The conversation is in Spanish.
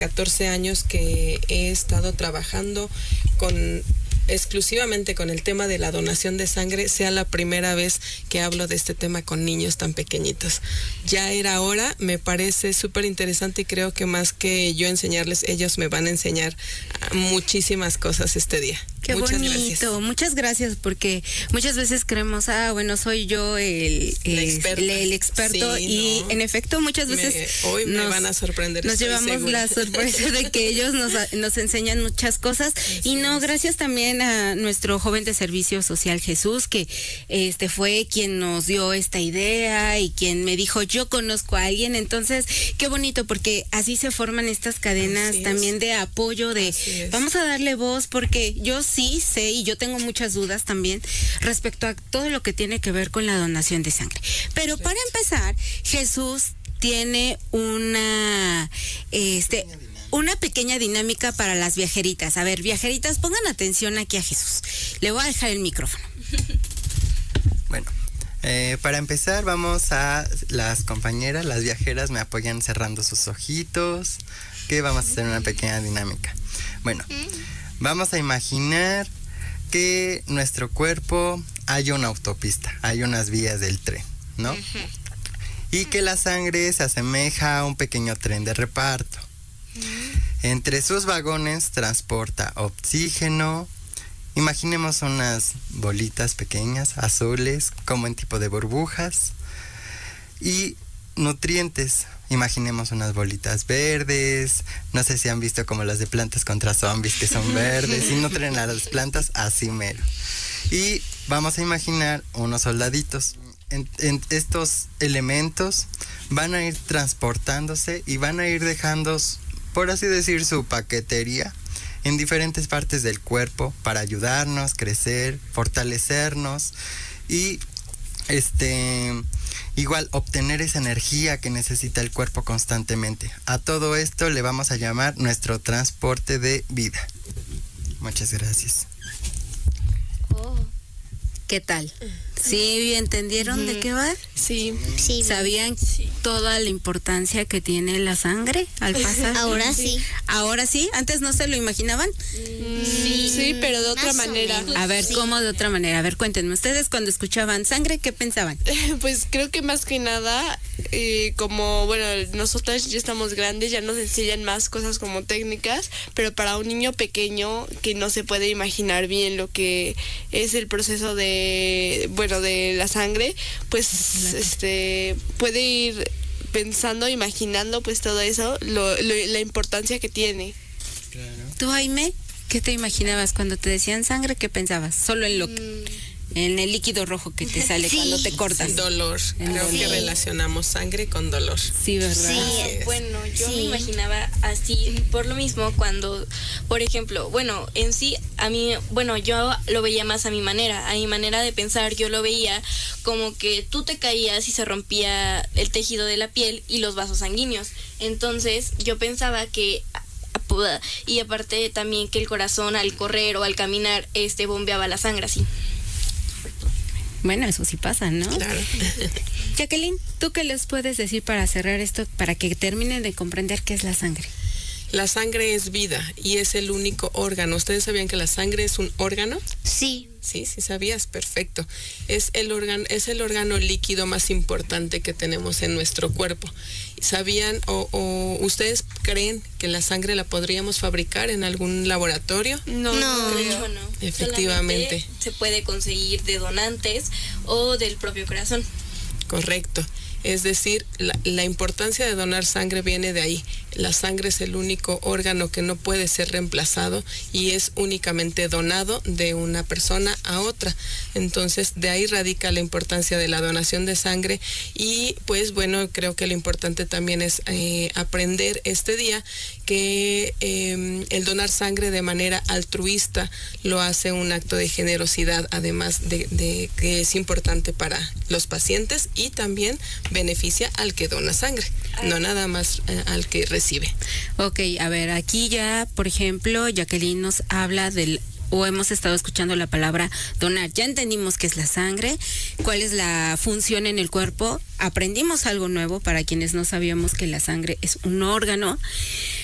14 años que he estado trabajando exclusivamente con el tema de la donación de sangre, sea la primera vez que hablo de este tema con niños tan pequeñitos. Ya era hora, me parece súper interesante y creo que más que yo enseñarles, ellos me van a enseñar muchísimas cosas este día. Qué muchas bonito, gracias. Muchas gracias, porque muchas veces creemos, bueno, soy yo el experto, sí, y no. En efecto muchas veces hoy me van a sorprender. Nos llevamos segura. La sorpresa de que ellos nos enseñan muchas cosas. Así y no, gracias también a nuestro joven de servicio social Jesús, que fue quien nos dio esta idea y quien me dijo, yo conozco a alguien. Entonces, qué bonito, porque así se forman estas cadenas también de apoyo, de vamos a darle voz, porque yo sí sé y yo tengo muchas dudas también respecto a todo lo que tiene que ver con la donación de sangre. Pero para empezar, Jesús tiene una pequeña dinámica para las viajeritas. A ver, viajeritas, pongan atención aquí a Jesús. Le voy a dejar el micrófono. Bueno, para empezar vamos a las compañeras, las viajeras me apoyan cerrando sus ojitos, que vamos a hacer una pequeña dinámica. Bueno, vamos a imaginar que nuestro cuerpo hay una autopista, hay unas vías del tren, ¿no? Y que la sangre se asemeja a un pequeño tren de reparto. Entre sus vagones transporta oxígeno. Imaginemos unas bolitas pequeñas, azules, como en tipo de burbujas. Y nutrientes. Imaginemos unas bolitas verdes, no sé si han visto como las de Plantas contra Zombies, que son verdes y nutren a las plantas así mero. Y vamos a imaginar unos soldaditos. En estos elementos van a ir transportándose y van a ir dejando, por así decir, su paquetería en diferentes partes del cuerpo para ayudarnos, crecer, fortalecernos y igual obtener esa energía que necesita el cuerpo constantemente. A todo esto le vamos a llamar nuestro transporte de vida. Muchas gracias. ¿Qué tal? ¿Sí entendieron de qué va? Sí. ¿Sabían toda la importancia que tiene la sangre al pasar? Ahora sí. ¿Ahora sí? ¿Antes no se lo imaginaban? Sí, pero de otra manera. A ver, ¿cómo de otra manera? A ver, cuéntenme. ¿Ustedes cuando escuchaban sangre, qué pensaban? Pues creo que más que nada, como, bueno, nosotras ya estamos grandes, ya nos enseñan más cosas como técnicas, pero para un niño pequeño que no se puede imaginar bien lo que es el proceso de la sangre, pues puede ir pensando, imaginando pues todo eso, la importancia que tiene. Claro. ¿Tú, Jaime, qué te imaginabas cuando te decían sangre? ¿Qué pensabas? Solo en lo en el líquido rojo que te sale cuando te cortas. Dolor. Creo que relacionamos sangre con dolor. Sí, ¿verdad? Sí, bueno, yo me imaginaba así por lo mismo cuando, por ejemplo, bueno, en sí, a mí, bueno, yo lo veía más a mi manera de pensar. Yo lo veía como que tú te caías y se rompía el tejido de la piel y los vasos sanguíneos. Entonces, yo pensaba que, y aparte también que el corazón al correr o al caminar, bombeaba la sangre así. Bueno, eso sí pasa, ¿no? Claro. Jacqueline, ¿tú qué les puedes decir para cerrar esto, para que terminen de comprender qué es la sangre? La sangre es vida y es el único órgano. ¿Ustedes sabían que la sangre es un órgano? Sí. Sí sabías, perfecto. Es el órgano líquido más importante que tenemos en nuestro cuerpo. ¿Sabían o ustedes creen que la sangre la podríamos fabricar en algún laboratorio? No. Efectivamente. Solamente se puede conseguir de donantes o del propio corazón. Correcto. Es decir, la importancia de donar sangre viene de ahí. La sangre es el único órgano que no puede ser reemplazado y es únicamente donado de una persona a otra. Entonces, de ahí radica la importancia de la donación de sangre y pues bueno, creo que lo importante también es aprender este día que el donar sangre de manera altruista lo hace un acto de generosidad, además de que es importante para los pacientes y también beneficia al que dona sangre, no nada más al que recibe. Ok, a ver, aquí ya, por ejemplo, Jacqueline nos habla o hemos estado escuchando la palabra donar. Ya entendimos qué es la sangre, cuál es la función en el cuerpo. Aprendimos algo nuevo para quienes no sabíamos que la sangre es un órgano.